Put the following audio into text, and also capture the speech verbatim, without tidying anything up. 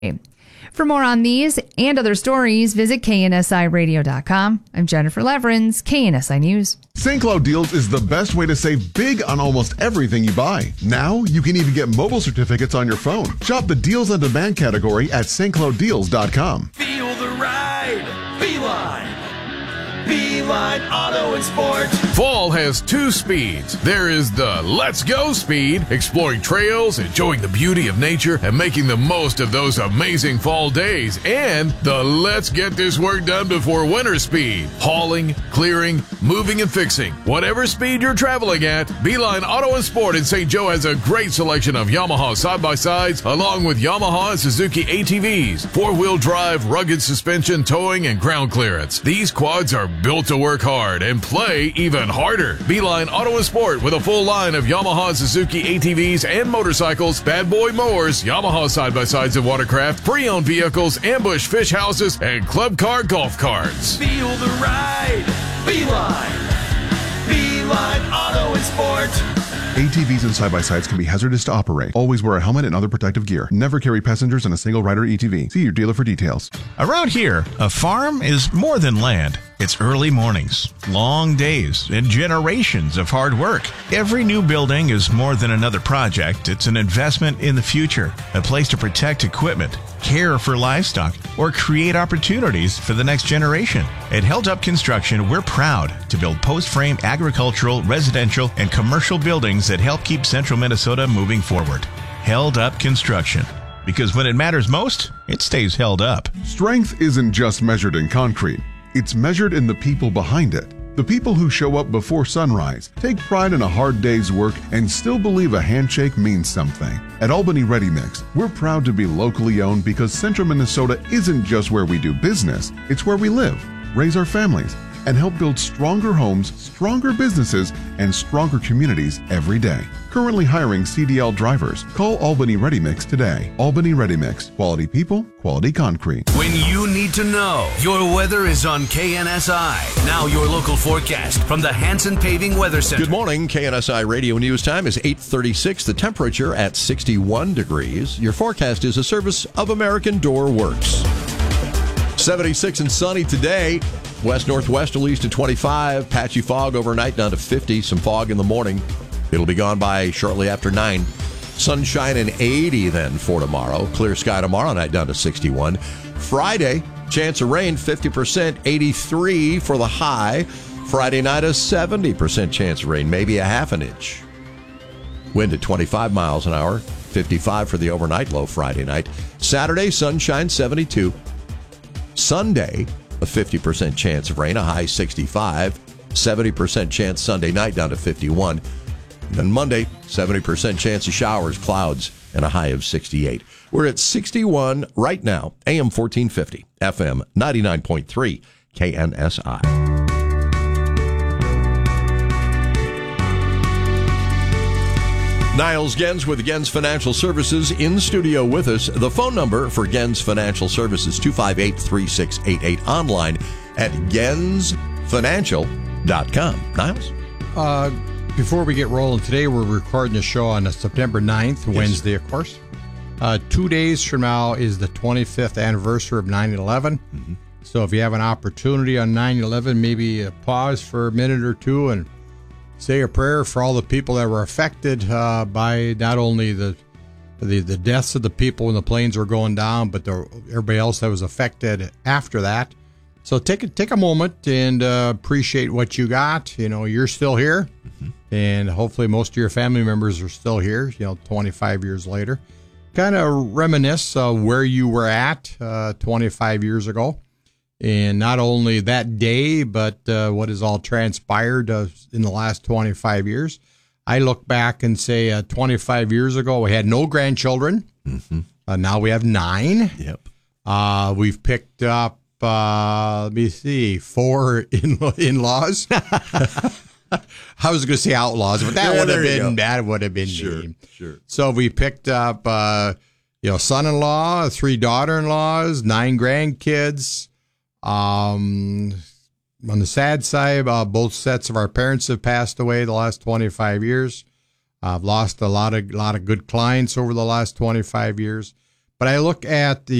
For more on these and other stories, visit K N S I radio dot com. I'm Jennifer Leverins, K N S I News. Saint Cloud Deals is the best way to save big on almost everything you buy. Now, you can even get mobile certificates on your phone. Shop the Deals on Demand category at St Cloud Deals dot com. Feel the ride. Beeline. Beeline Auto and Sport. Fall has two speeds. There is the let's go speed, exploring trails, enjoying the beauty of nature, and making the most of those amazing fall days. And the let's get this work done before winter speed, hauling, clearing, moving, and fixing. Whatever speed you're traveling at, Beeline Auto and Sport in Saint Joe has a great selection of Yamaha side-by-sides, along with Yamaha and Suzuki A T Vs, four-wheel drive, rugged suspension, towing, and ground clearance. These quads are built to work hard and play even harder. Beeline Auto and Sport with a full line of Yamaha and Suzuki A T Vs and motorcycles, bad boy mowers, Yamaha side-by-sides and watercraft, pre-owned vehicles, ambush fish houses, and club car golf carts. Feel the ride. Beeline. Beeline Auto and Sport. A T Vs and side-by-sides can be hazardous to operate. Always wear a helmet and other protective gear. Never carry passengers in a single rider A T V. See your dealer for details. Around here, a farm is more than land. It's early mornings, long days, and generations of hard work. Every new building is more than another project. It's an investment in the future, a place to protect equipment, care for livestock, or create opportunities for the next generation. At Held Up Construction, we're proud to build post-frame agricultural, residential, and commercial buildings that help keep central Minnesota moving forward. Held Up Construction. Because when it matters most, it stays held up. Strength isn't just measured in concrete. It's measured in the people behind it. The people who show up before sunrise, take pride in a hard day's work, and still believe a handshake means something. At Albany Ready Mix, we're proud to be locally owned because Central Minnesota isn't just where we do business, it's where we live, raise our families, and help build stronger homes, stronger businesses, and stronger communities every day. Currently hiring C D L drivers. Call Albany Ready Mix today. Albany Ready Mix. Quality people, quality concrete. When you need to know, your weather is on K N S I. Now your local forecast from the Hanson Paving Weather Center. Good morning. K N S I Radio News time is eight thirty-six. The temperature at sixty-one degrees. Your forecast is a service of American Door Works. seventy-six and sunny today. West northwesterlies to twenty-five. Patchy fog overnight down to fifty. Some fog in the morning. It'll be gone by shortly after nine. Sunshine and eighty then for tomorrow. Clear sky tomorrow night down to sixty-one. Friday, chance of rain fifty percent, eighty-three for the high. Friday night a seventy percent chance of rain, maybe a half an inch. Wind at twenty-five miles an hour, fifty-five for the overnight low Friday night. Saturday, sunshine seventy-two. Sunday, a fifty percent chance of rain, a high sixty-five. seventy percent chance Sunday night down to fifty-one. Then Monday, seventy percent chance of showers, clouds, and a high of sixty-eight. We're at sixty-one right now, A M fourteen fifty, F M ninety-nine point three, K N S I. Niles Gens with Gens Financial Services in studio with us. The phone number for Gens Financial Services, two five eight, three six eight eight, online at gens financial dot com. Niles? Uh, before we get rolling today, we're recording the show on September ninth, yes. Wednesday, of course. Uh, two days from now is the twenty-fifth anniversary of nine eleven. Mm-hmm. So if you have an opportunity on nine eleven, maybe uh, pause for a minute or two and say a prayer for all the people that were affected uh, by not only the, the the deaths of the people when the planes were going down, but the, everybody else that was affected after that. So take a, take a moment and uh, appreciate what you got. You know, you're still here, mm-hmm. and hopefully most of your family members are still here, you know, twenty-five years later. Kind of reminisce uh, where you were at uh, twenty-five years ago. And not only that day, but uh, what has all transpired uh, in the last twenty-five years. I look back and say uh, twenty-five years ago, we had no grandchildren. Mm-hmm. Uh, now we have nine. Yep. Uh, we've picked up, uh, let me see, four in- in-laws. I was going to say outlaws, but that yeah, would have been, go. that would have been sure, mean. Sure. So we picked up, uh, you know, son-in-law, three daughter-in-laws, nine grandkids. Um, on the sad side, uh, both sets of our parents have passed away the last twenty-five years. I've lost a lot of lot of good clients over the last twenty-five years. But I look at the